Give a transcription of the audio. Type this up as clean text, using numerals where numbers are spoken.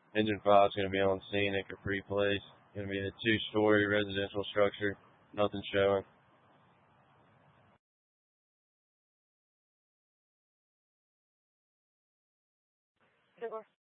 Engine 5 is going to be on scene at Capri Place. Going to be a 2-story residential structure. Nothing showing. Door.